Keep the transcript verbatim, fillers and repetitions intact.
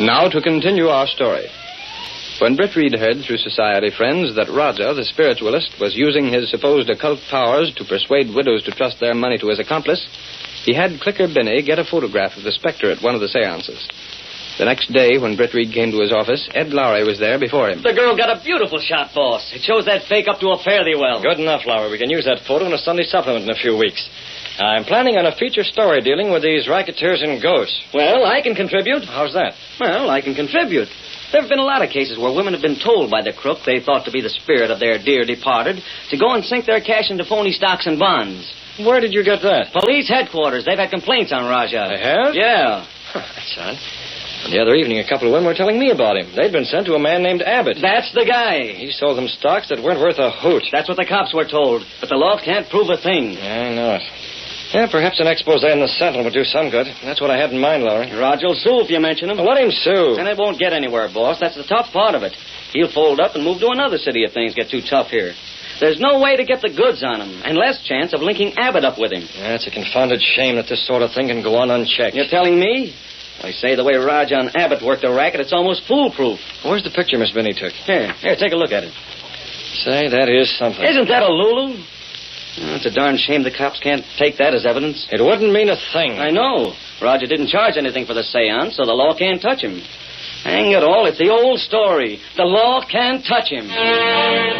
Now to continue our story. When Britt Reed heard through society friends that Raja, the spiritualist, was using his supposed occult powers to persuade widows to trust their money to his accomplice, he had Clicker Binney get a photograph of the specter at one of the seances. The next day, when Britt Reed came to his office, Ed Lowry was there before him. The girl got a beautiful shot, boss. It shows that fake up to a fare-thee well. Good enough, Lowry. We can use that photo in a Sunday supplement in a few weeks. I'm planning on a feature story dealing with these racketeers and ghosts. Well, I can contribute. How's that? Well, I can contribute. There have been a lot of cases where women have been told by the crook they thought to be the spirit of their dear departed to go and sink their cash into phony stocks and bonds. Where did you get that? Police headquarters. They've had complaints on Raja. They have? Yeah. Huh, that's odd. The other evening, a couple of women were telling me about him. They'd been sent to a man named Abbott. That's the guy. He sold them stocks that weren't worth a hoot. That's what the cops were told. But the law can't prove a thing. I know it. Yeah, perhaps an expose in the Sentinel would do some good. That's what I had in mind, Lowry. Roger will sue if you mention him. Well, let him sue. And it won't get anywhere, boss. That's the tough part of it. He'll fold up and move to another city if things get too tough here. There's no way to get the goods on him, and less chance of linking Abbott up with him. Yeah, it's a confounded shame that this sort of thing can go on unchecked. You're telling me? I say the way Raja and Abbott worked the racket, it's almost foolproof. Where's the picture Miss Binney took? Here, here, take a look at it. Say, that is something. Isn't that a Lulu? Oh, it's a darn shame the cops can't take that as evidence. It wouldn't mean a thing. I know. Roger didn't charge anything for the seance, so the law can't touch him. Hang it all, it's the old story. The law can't touch him.